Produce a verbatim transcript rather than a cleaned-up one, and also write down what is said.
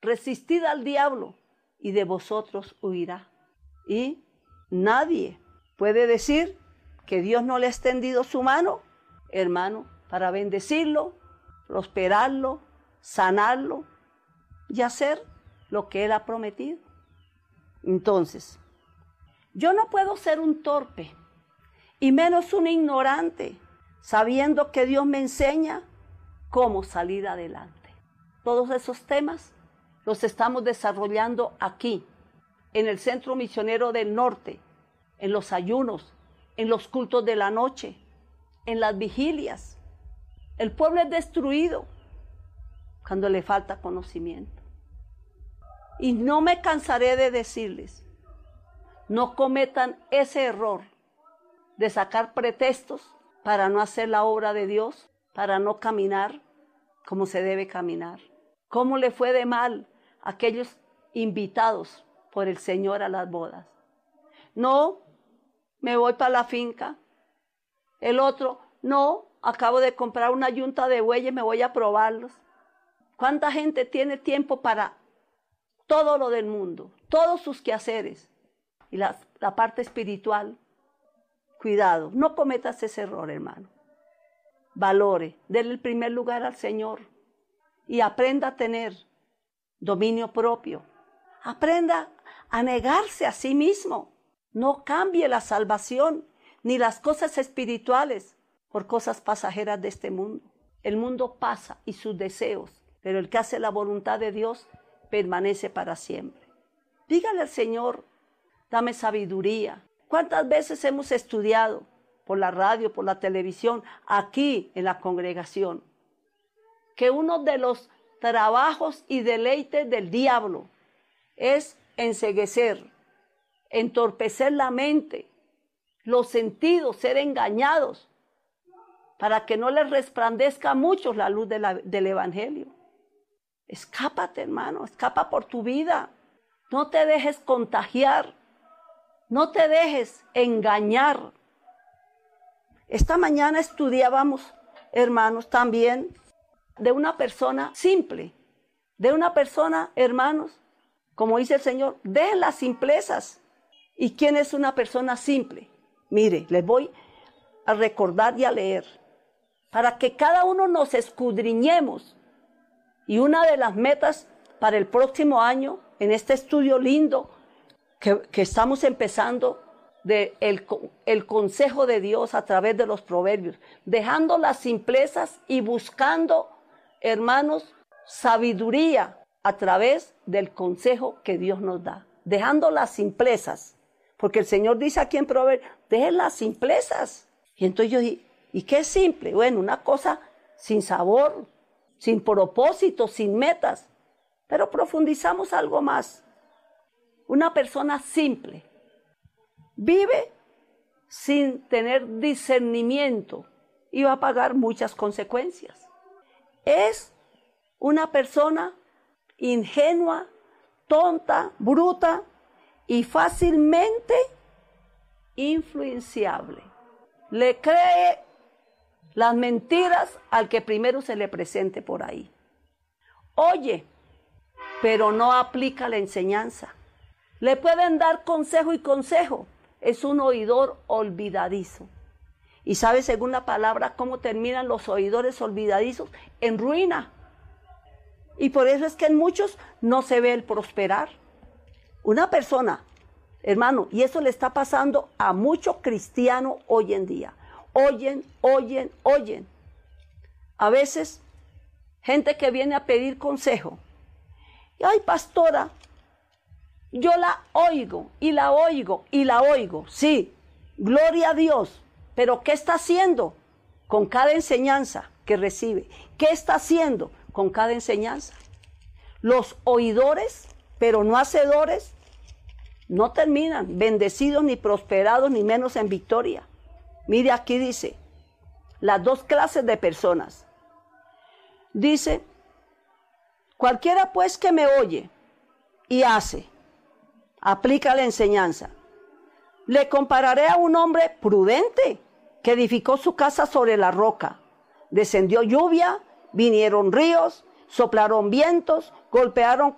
resistid al diablo y de vosotros huirá. Y nadie puede decir que Dios no le ha extendido su mano, hermano, para bendecirlo, prosperarlo, sanarlo y hacer lo que Él ha prometido. Entonces, yo no puedo ser un torpe y menos un ignorante, sabiendo que Dios me enseña cómo salir adelante. Todos esos temas los estamos desarrollando aquí, en el Centro Misionero del Norte, en los ayunos, en los cultos de la noche, en las vigilias. El pueblo es destruido cuando le falta conocimiento. Y no me cansaré de decirles, no cometan ese error de sacar pretextos para no hacer la obra de Dios, para no caminar como se debe caminar. ¿Cómo le fue de mal a aquellos invitados por el Señor a las bodas? No, me voy para la finca. El otro, no, acabo de comprar una yunta de bueyes, me voy a probarlos. ¿Cuánta gente tiene tiempo para todo lo del mundo, todos sus quehaceres? Y la, la parte espiritual, cuidado, no cometas ese error, hermano. Valore, déle el primer lugar al Señor y aprenda a tener dominio propio. Aprenda a negarse a sí mismo. No cambie la salvación ni las cosas espirituales por cosas pasajeras de este mundo. El mundo pasa y sus deseos, pero el que hace la voluntad de Dios permanece para siempre. Dígale al Señor, dame sabiduría. ¿Cuántas veces hemos estudiado por la radio, por la televisión, aquí en la congregación, que uno de los trabajos y deleites del diablo es enceguecer, entorpecer la mente, los sentidos, ser engañados, para que no les resplandezca a muchos la luz de la, del Evangelio? Escápate, hermano, escapa por tu vida. No te dejes contagiar, no te dejes engañar. Esta mañana estudiábamos, hermanos, también de una persona simple, de una persona, hermanos, como dice el Señor, dejen las simplezas. ¿Y quién es una persona simple? Mire, les voy a recordar y a leer, para que cada uno nos escudriñemos. Y una de las metas para el próximo año, en este estudio lindo que, que estamos empezando, de el, el consejo de Dios a través de los proverbios, dejando las simplezas y buscando, hermanos, sabiduría a través del consejo que Dios nos da, dejando las simplezas, porque el Señor dice aquí en Proverbios, dejen las simplezas. Y entonces yo dije, ¿y qué es simple? Bueno, una cosa sin sabor, sin propósito, sin metas, pero profundizamos algo más. Una persona simple vive sin tener discernimiento y va a pagar muchas consecuencias. Es una persona ingenua, tonta, bruta y fácilmente influenciable. Le cree las mentiras al que primero se le presente por ahí. Oye, pero no aplica la enseñanza. Le pueden dar consejo y consejo. Es un oidor olvidadizo. Y sabe, según la palabra, cómo terminan los oidores olvidadizos: en ruina. Y por eso es que en muchos no se ve el prosperar. Una persona, hermano, y eso le está pasando a muchos cristianos hoy en día. Oyen, oyen, oyen. A veces, gente que viene a pedir consejo. Y, ay, pastora, yo la oigo, y la oigo, y la oigo. Sí, gloria a Dios. Pero ¿qué está haciendo con cada enseñanza que recibe? ¿Qué está haciendo con cada enseñanza? Los oidores, pero no hacedores, no terminan bendecidos, ni prosperados, ni menos en victoria. Mire, aquí dice, las dos clases de personas. Dice, cualquiera pues que me oye y hace, aplica la enseñanza, le compararé a un hombre prudente que edificó su casa sobre la roca. Descendió lluvia, vinieron ríos, soplaron vientos, golpearon